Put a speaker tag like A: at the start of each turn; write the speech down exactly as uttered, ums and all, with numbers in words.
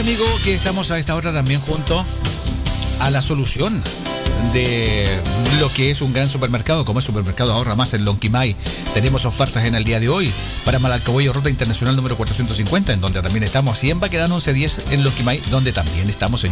A: Amigo, que estamos a esta hora también junto a la solución de lo que es un gran supermercado como es Supermercado Ahorra Más en Lonquimay. Tenemos ofertas en el día de hoy para Malalcahuello, Ruta Internacional número cuatrocientos cincuenta, en donde también estamos, y en Baquedano once diez en Lonquimay, donde también estamos, señor.